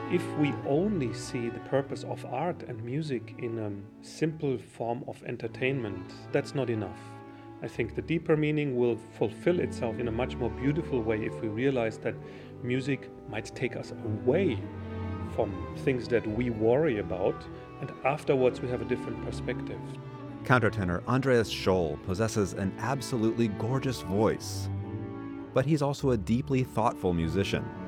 If we only see the purpose of art and music in a simple form of entertainment, that's not enough. I think the deeper meaning will fulfill itself in a much more beautiful way if we realize that music might take us away from things that we worry about, and afterwards we have a different perspective. Countertenor Andreas Scholl possesses an absolutely gorgeous voice, but he's also a deeply thoughtful musician.